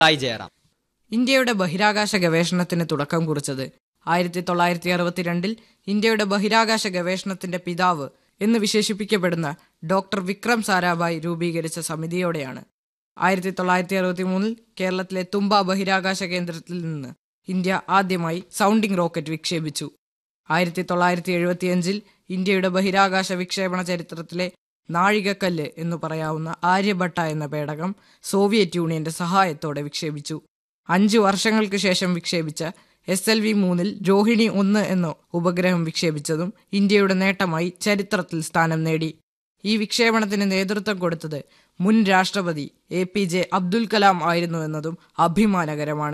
Hi Jayaram. ഇന്ത്യയുടെ ബഹിരാകാശ ഗവേഷണത്തിന് തുടക്കം കുറിച്ചത് 1962 ഇന്ത്യയുടെ ബഹിരാകാശ ഗവേഷണത്തിന്റെ പിതാവ് എന്ന് വിശേഷിപ്പിക്കപ്പെടുന്ന ഡോക്ടർ വിക്രം സാരാഭായ് രൂപീകരിച്ച സമിതിയോടെയാണ്. 1963 കേരളത്തിലെ തുമ്പ ബഹിരാകാശ കേന്ദ്രത്തിൽ നിന്ന് ഇന്ത്യ ആദ്യമായി സൗണ്ടിംഗ് റോക്കറ്റ് വിക്ഷേപിച്ചു. 1975 ഇന്ത്യയുടെ ബഹിരാകാശ വിക്ഷേപണ ചരിത്രത്തിലെ നാഴികക്കല്ല് എന്നു പറയാവുന്ന ആര്യഭട്ട എന്ന പേടകം സോവിയറ്റ് യൂണിയന്റെ സഹായത്തോടെ വിക്ഷേപിച്ചു. 5 വർഷങ്ങൾക്ക് ശേഷം വിക്ഷേപിച്ച SLV-3 രോഹിണി 1 എന്ന ഉപഗ്രഹം വിക്ഷേപിച്ചതും ഇന്ത്യയുടെ നേട്ടമായി ചരിത്രത്തിൽ സ്ഥാനം നേടി. ഈ വിക്ഷേപണത്തിന് നേതൃത്വം കൊടുത്തത് മുൻ രാഷ്ട്രപതി APJ അബ്ദുൽ കലാം ആയിരുന്നു എന്നതും അഭിമാനകരമാണ്.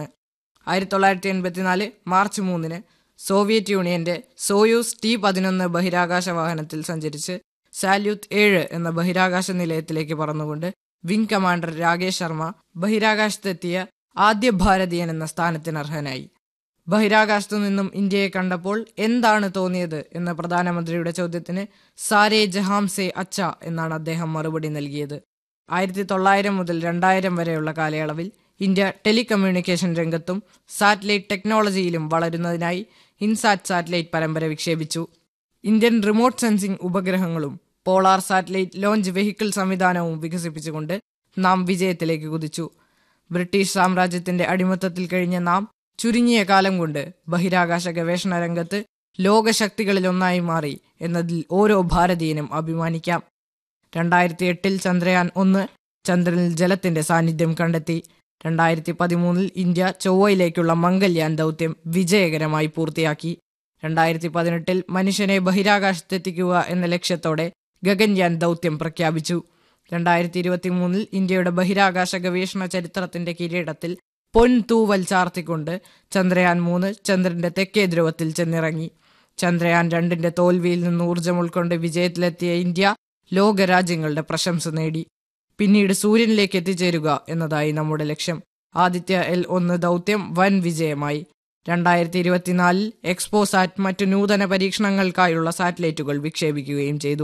1984 മാർച്ച് 3 സോവിയറ്റ് യൂണിയന്റെ സോയൂസ് T-11 ബഹിരാകാശ വാഹനത്തിൽ സഞ്ചരിച്ച് സാല്യൂട്ട് 7 എന്ന ബഹിരാകാശ നിലയത്തിലേക്ക് പറന്നുകൊണ്ട് വിംഗ് കമാൻഡർ രാകേഷ് ശർമ്മ ബഹിരാകാശത്തെത്തിയ ആദ്യ ഭാരതീയൻ എന്ന സ്ഥാനത്തിന് അർഹനായി. ബഹിരാകാശത്തു നിന്നും ഇന്ത്യയെ കണ്ടപ്പോൾ എന്താണ് തോന്നിയത് എന്ന പ്രധാനമന്ത്രിയുടെ ചോദ്യത്തിന് സാരേ ജഹാം സേ അച്ച എന്നാണ് അദ്ദേഹം മറുപടി നൽകിയത്. 1900 മുതൽ 2000 വരെയുള്ള കാലയളവിൽ ഇന്ത്യ ടെലികമ്മ്യൂണിക്കേഷൻ രംഗത്തും സാറ്റലൈറ്റ് ടെക്നോളജിയിലും വളരുന്നതിനായി ഇൻസാറ്റ് സാറ്റലൈറ്റ് പരമ്പര വിക്ഷേപിച്ചു. Indian remote sensing ഉപഗ്രഹങ്ങളും polar satellite launch vehicle സംവിധാനവും വികസിപ്പിച്ചുകൊണ്ട് നാം വിജയത്തിലേക്ക് കുതിച്ചു. ബ്രിട്ടീഷ് സാമ്രാജ്യത്തിന്റെ അടിമത്തത്തിൽ കഴിഞ്ഞ നാം ചുരുങ്ങിയ കാലം കൊണ്ട് ബഹിരാകാശ ഗവേഷണ രംഗത്ത് ലോകശക്തികളിലൊന്നായി മാറി എന്നതിൽ ഓരോ ഭാരതീയനും അഭിമാനിക്കാം. 2008 ചന്ദ്രയാൻ 1 ചന്ദ്രനിൽ ജലത്തിന്റെ സാന്നിധ്യം കണ്ടെത്തി. 2013 ഇന്ത്യ ചൊവ്വയിലേക്കുള്ള മംഗൾയാൻ ദൗത്യം വിജയകരമായി പൂർത്തിയാക്കി. 2018 മനുഷ്യനെ ബഹിരാകാശത്തെത്തിക്കുക എന്ന ലക്ഷ്യത്തോടെ ഗഗൻയാൻ ദൗത്യം പ്രഖ്യാപിച്ചു. 2023 ഇന്ത്യയുടെ ബഹിരാകാശ ഗവേഷണ ചരിത്രത്തിന്റെ കിരീടത്തിൽ പൊൻതൂവൽ ചാർത്തിക്കൊണ്ട് ചന്ദ്രയാൻ 3 ചന്ദ്രന്റെ തെക്കേ ധ്രുവത്തിൽ ചെന്നിറങ്ങി. ചന്ദ്രയാൻ 2ന്റെ തോൽവിയിൽ നിന്ന് ഊർജ്ജം ഉൾക്കൊണ്ട് വിജയത്തിലെത്തിയ ഇന്ത്യ ലോകരാജ്യങ്ങളുടെ പ്രശംസ നേടി. പിന്നീട് സൂര്യനിലേക്ക് എത്തിച്ചേരുക എന്നതായി നമ്മുടെ ലക്ഷ്യം. ആദിത്യ L1 ദൗത്യം വൻ വിജയമായി. 2024 എക്സ്പോസാറ്റ് മറ്റു നൂതന പരീക്ഷണങ്ങൾക്കായുള്ള സാറ്റലൈറ്റുകൾ വിക്ഷേപിക്കുകയും ചെയ്തു.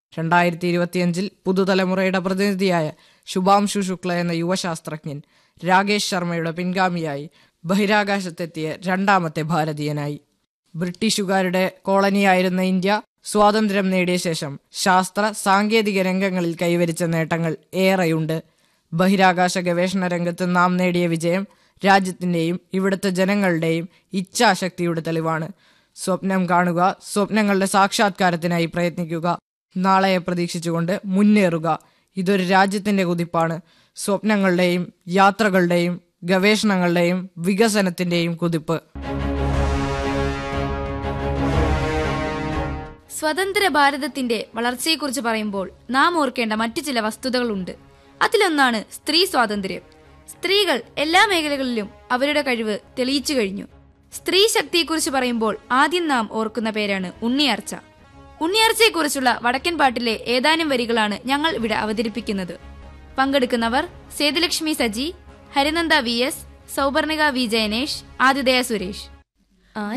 2025 പുതുതലമുറയുടെ പ്രതിനിധിയായ ശുഭാംശു ശുക്ല എന്ന യുവശാസ്ത്രജ്ഞൻ രാകേഷ് ശർമ്മയുടെ പിൻഗാമിയായി ബഹിരാകാശത്തെത്തിയ 2ാമത്തെ ഭാരതീയനായി. ബ്രിട്ടീഷുകാരുടെ കോളനിയായിരുന്ന ഇന്ത്യ സ്വാതന്ത്ര്യം നേടിയ ശേഷം ശാസ്ത്ര സാങ്കേതിക രംഗങ്ങളിൽ കൈവരിച്ച നേട്ടങ്ങൾ ഏറെയുണ്ട്. ബഹിരാകാശ ഗവേഷണ രംഗത്ത് നാം നേടിയ വിജയം രാജ്യത്തിന്റെയും ഇവിടുത്തെ ജനങ്ങളുടെയും ഇച്ഛാശക്തിയുടെ തെളിവാണ്. സ്വപ്നം കാണുക, സ്വപ്നങ്ങളുടെ സാക്ഷാത്കാരത്തിനായി പ്രയത്നിക്കുക, നാളെയെ പ്രതീക്ഷിച്ചുകൊണ്ട് മുന്നേറുക. ഇതൊരു രാജ്യത്തിന്റെ കുതിപ്പാണ്. സ്വപ്നങ്ങളുടെയും യാത്രകളുടെയും ഗവേഷണങ്ങളുടെയും വികസനത്തിന്റെയും കുതിപ്പ്. സ്വതന്ത്ര ഭാരതത്തിന്റെ വളർച്ചയെക്കുറിച്ച് പറയുമ്പോൾ നാം ഓർക്കേണ്ട മറ്റു ചില വസ്തുതകളുണ്ട്. അതിലൊന്നാണ് സ്ത്രീ സ്വാതന്ത്ര്യം. സ്ത്രീകൾ എല്ലാ മേഖലകളിലും അവരുടെ കഴിവ് തെളിയിച്ചു കഴിഞ്ഞു. സ്ത്രീ ശക്തിയെക്കുറിച്ച് പറയുമ്പോൾ ആദ്യം നാം ഓർക്കുന്ന പേരാണ് ഉണ്ണിയാർച്ച. ഉണ്ണിയാർച്ചയെക്കുറിച്ചുള്ള വടക്കൻ പാട്ടിലെ ഏതാനും വരികളാണ് ഞങ്ങൾ ഇവിടെ അവതരിപ്പിക്കുന്നത്. പങ്കെടുക്കുന്നവർ സേതുലക്ഷ്മി സജി, ഹരിനന്ദ VS, സൗപർണിക V ജയനേഷ്, ആതിഥേയ സുരേഷ്.